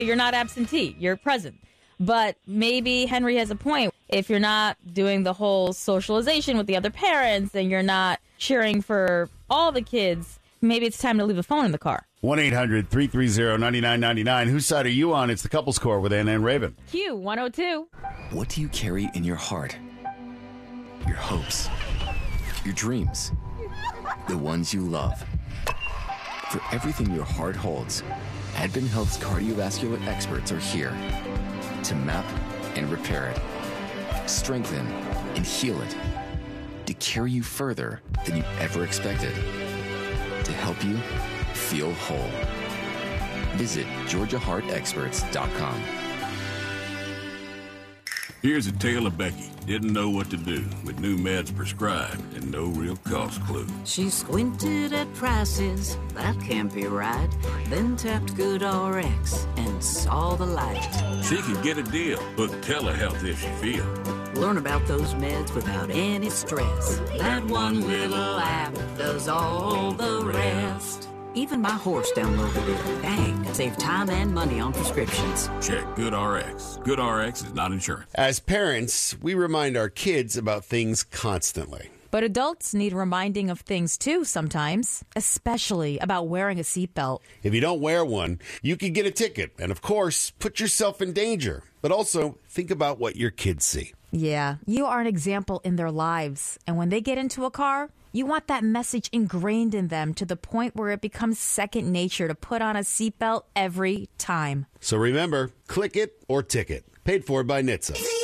You're not absentee. You're present. But maybe Henry has a point. If you're not doing the whole socialization with the other parents and you're not cheering for all the kids, maybe it's time to leave the phone in the car. 1-800-330-9999. Whose side are you on? It's the Couples Core with Anna and Raven. Q102. What do you carry in your heart? Your hopes, your dreams, the ones you love. For everything your heart holds, Advent Health's cardiovascular experts are here to map and repair it, strengthen and heal it, to carry you further than you ever expected, to help you feel whole. Visit GeorgiaHeartExperts.com. Here's a tale of Becky. Didn't know what to do with new meds prescribed and no real cost clue. She squinted at prices, that can't be right. Then tapped GoodRx and saw the light. She could get a deal. Book telehealth if she feel. Learn about those meds without any stress. That one little app does all the rest. Even my horse downloaded it. Dang, it saved time and money on prescriptions. Check GoodRx. GoodRx is not insurance. As parents, we remind our kids about things constantly. But adults need reminding of things too sometimes, especially about wearing a seatbelt. If you don't wear one, you could get a ticket and, of course, put yourself in danger. But also, think about what your kids see. Yeah, you are an example in their lives. And when they get into a car, you want that message ingrained in them to the point where it becomes second nature to put on a seatbelt every time. So remember, click it or ticket. Paid for by NHTSA.